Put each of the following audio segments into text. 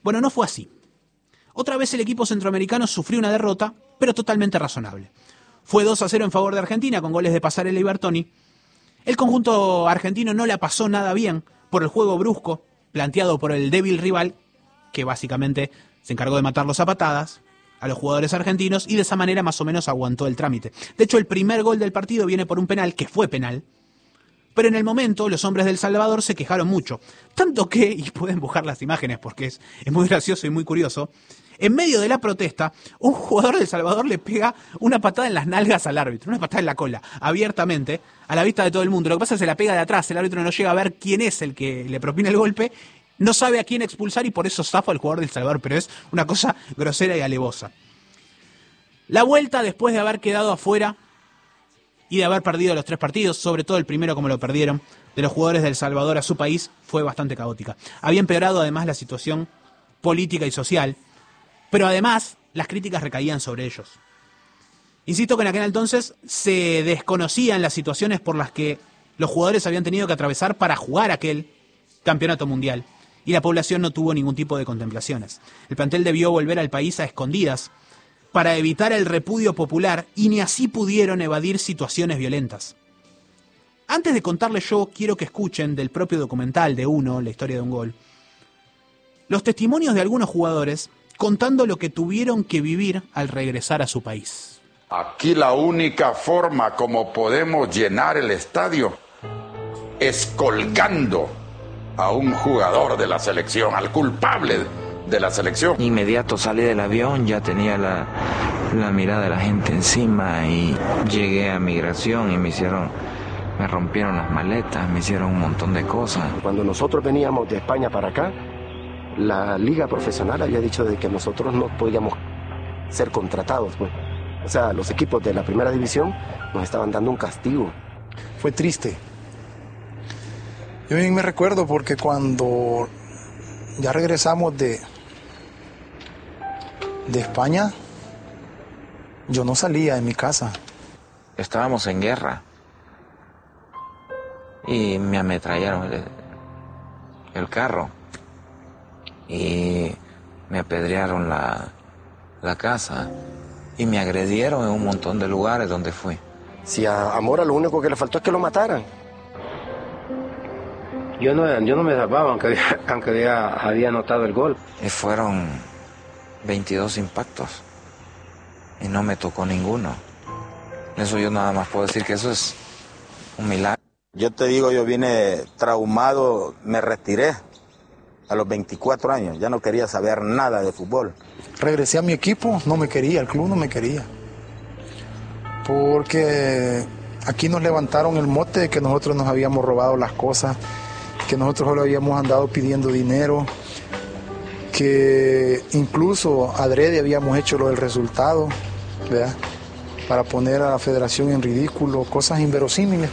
Bueno, no fue así. Otra vez el equipo centroamericano sufrió una derrota, pero totalmente razonable. Fue 2-0 en favor de Argentina, con goles de Passarella y Bertoni. El conjunto argentino no la pasó nada bien por el juego brusco planteado por el débil rival, que básicamente se encargó de matarlos a patadas a los jugadores argentinos y de esa manera más o menos aguantó el trámite. De hecho, el primer gol del partido viene por un penal, que fue penal, pero en el momento los hombres del Salvador se quejaron mucho. Tanto que, y pueden buscar las imágenes porque es muy gracioso y muy curioso, en medio de la protesta, un jugador del Salvador le pega una patada en las nalgas al árbitro, una patada en la cola, abiertamente, a la vista de todo el mundo. Lo que pasa es que se la pega de atrás, el árbitro no llega a ver quién es el que le propina el golpe, no sabe a quién expulsar y por eso zafa al jugador del Salvador, pero es una cosa grosera y alevosa. La vuelta, después de haber quedado afuera y de haber perdido los 3 partidos, sobre todo el primero como lo perdieron, de los jugadores del Salvador a su país, fue bastante caótica. Había empeorado además la situación política y social, pero además las críticas recaían sobre ellos. Insisto que en aquel entonces se desconocían las situaciones por las que los jugadores habían tenido que atravesar para jugar aquel campeonato mundial, y la población no tuvo ningún tipo de contemplaciones. El plantel debió volver al país a escondidas para evitar el repudio popular y ni así pudieron evadir situaciones violentas. Antes de contarles yo, quiero que escuchen del propio documental de Uno, la historia de un gol, los testimonios de algunos jugadores contando lo que tuvieron que vivir al regresar a su país. Aquí la única forma como podemos llenar el estadio es colgando a un jugador de la selección, al culpable de la selección. Inmediato salí del avión, ya tenía la mirada de la gente encima y llegué a migración y me rompieron las maletas, me hicieron un montón de cosas. Cuando nosotros veníamos de España para acá, la liga profesional había dicho de que nosotros no podíamos ser contratados, pues. O sea, los equipos de la primera división nos estaban dando un castigo. Fue triste. Yo bien me recuerdo porque cuando ya regresamos de España, yo no salía de mi casa. Estábamos en guerra y me ametrallaron el carro y me apedrearon la casa y me agredieron en un montón de lugares donde fui. Si a Mora lo único que le faltó es que lo mataran. Yo no me salvaba, aunque había anotado el gol. Y fueron 22 impactos y no me tocó ninguno. Eso yo nada más puedo decir que eso es un milagro. Yo te digo, yo vine traumado, me retiré a los 24 años, ya no quería saber nada de fútbol. Regresé a mi equipo, no me quería, el club no me quería. Porque aquí nos levantaron el mote de que nosotros nos habíamos robado las cosas, que nosotros solo habíamos andado pidiendo dinero, que incluso adrede habíamos hecho lo del resultado, ¿verdad? Para poner a la federación en ridículo, cosas inverosímiles.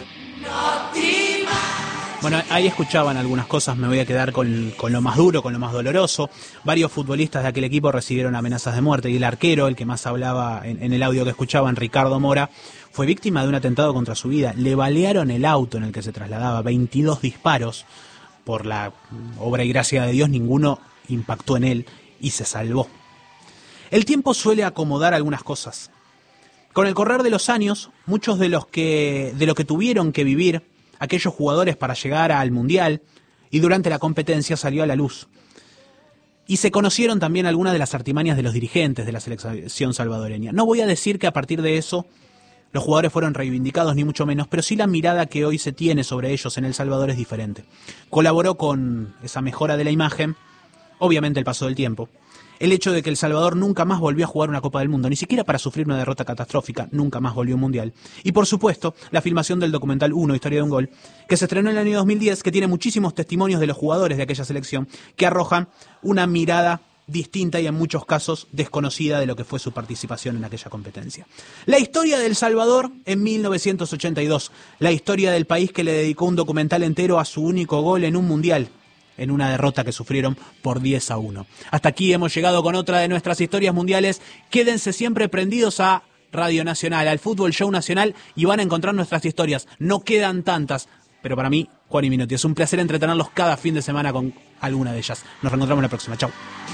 Bueno, ahí escuchaban algunas cosas, me voy a quedar con lo más duro, con lo más doloroso. Varios futbolistas de aquel equipo recibieron amenazas de muerte y el arquero, el que más hablaba en el audio que escuchaban, Ricardo Mora, fue víctima de un atentado contra su vida. Le balearon el auto en el que se trasladaba, 22 disparos. Por la obra y gracia de Dios, ninguno impactó en él y se salvó. El tiempo suele acomodar algunas cosas. Con el correr de los años, muchos de lo que tuvieron que vivir aquellos jugadores para llegar al Mundial y durante la competencia salió a la luz. Y se conocieron también algunas de las artimañas de los dirigentes de la selección salvadoreña. No voy a decir que a partir de eso los jugadores fueron reivindicados, ni mucho menos, pero sí la mirada que hoy se tiene sobre ellos en El Salvador es diferente. Colaboró con esa mejora de la imagen, obviamente el paso del tiempo. El hecho de que El Salvador nunca más volvió a jugar una Copa del Mundo, ni siquiera para sufrir una derrota catastrófica, nunca más volvió a un Mundial. Y por supuesto, la filmación del documental Uno, Historia de un Gol, que se estrenó en el año 2010, que tiene muchísimos testimonios de los jugadores de aquella selección, que arrojan una mirada distinta y en muchos casos desconocida de lo que fue su participación en aquella competencia. La historia de El Salvador en 1982, la historia del país que le dedicó un documental entero a su único gol en un Mundial, en una derrota que sufrieron por 10-1. Hasta aquí hemos llegado con otra de nuestras historias mundiales. Quédense siempre prendidos a Radio Nacional, al Fútbol Show Nacional, y van a encontrar nuestras historias. No quedan tantas, pero para mí, Juan y Minotti, es un placer entretenerlos cada fin de semana con alguna de ellas. Nos reencontramos la próxima. Chau.